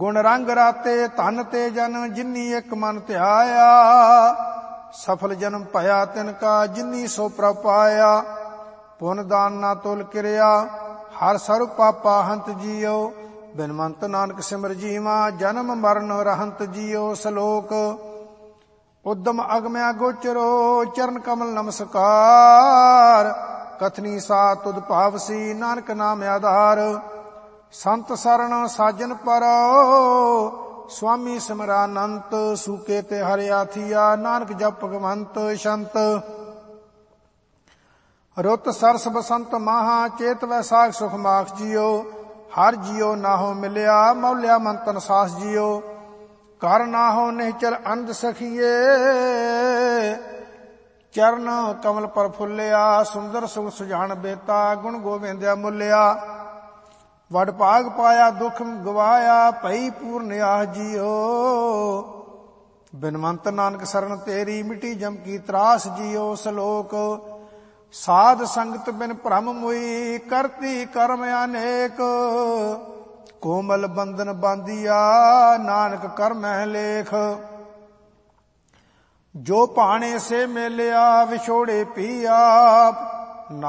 ਗੁਣ ਰੰਗ ਰਾਤੇ ਧਨ ਤੇ ਜਨ ਜਿਨੀ ਇੱਕ ਮਨ ਧਿਆਇਆ। ਸਫਲ ਜਨਮ ਭਇਆ ਤਿਨ ਕਾ ਜਿਨੀ ਸੋ ਪ੍ਰਭ ਪਾਇਆ। ਪੁਨ ਦਾਨ ਨਾ ਤੁਲ ਕਿਰਿਆ ਹਰ ਸਰਬ ਪਾਪਾ ਹੰਤ ਜੀਓ। ਬਿਨਵੰਤ ਨਾਨਕ ਸਿਮਰ ਜੀਵਾ ਜਨਮ ਮਰਨ ਰਹੰਤ ਜੀਓ। ਸ਼ਲੋਕ ਉਦਮ ਅਗਮਿਆ ਗੋਚਰੋ ਚਰਨ ਕਮਲ ਨਮਸਕਾਰ। ਕਥਨੀ ਸਾ ਤੁਧ ਭਾਵਸੀ ਨਾਨਕ ਨਾਮ ਆਧਾਰ। ਸੰਤ ਸਰਣ ਸਾਜਨ ਪਰੋ ਸੁਆਮੀ ਸਿਮਰਾਨੰਤ। ਸੂਕੇ ਤੇ ਹਰਿਆ ਥੀਆ ਨਾਨਕ ਜਪ ਭਗਵੰਤ ਸ਼ੰਤ। ਰੁੱਤ ਸਰਸ ਬਸੰਤ ਮਾਹਾ ਚੇਤ ਵੈਸਾਖ ਸੁਖ ਮਾਖ ਜੀਓ। ਹਰ ਜੀਓ ਨਾਹੋ ਮਿਲਿਆ ਮੌਲਿਆ ਮੰਤਨ ਸਾਸ ਜੀਓ। ਕਰ ਨਾਹੋ ਨਿਹਚਲ ਅਨੰਦ ਸਖੀਏ ਚਰਨ ਕਮਲ ਪਰ ਫੁੱਲਿਆ। ਸੁੰਦਰ ਸੁਖ ਸੁਜਾਨ ਬੇਤਾ ਗੁਣ ਗੋਬਿੰਦਿਆ ਮੁੱਲਿਆ। ਵਡ ਭਾਗ ਪਾਇਆ ਦੁਖ ਗਵਾਇਆ ਭਈ ਪੂਰਨ ਆਹ ਜੀਓ। ਬਿਨਵੰਤ ਨਾਨਕ ਸਰਣ ਤੇਰੀ ਮਿਟੀ ਜਮ ਕੀ ਤਰਾਸ ਜੀਓ। ਸ਼ਲੋਕ ਸਾਧ ਸੰਗਤ ਬਿਨ ਭ੍ਰਮ ਮੁਈ ਕਰਤੀ ਕਰਮ ਅਨੇਕ। ਕੋਮਲ ਬੰਧਨ ਬਾਂਧੀਆ ਨਾਨਕ ਕਰ ਮਹਿ ਲੇਖ। ਜੋ ਭਾਣੇ ਸੇ ਮੇਲਿਆ ਵਿਛੋੜੇ ਪੀ ਆਪ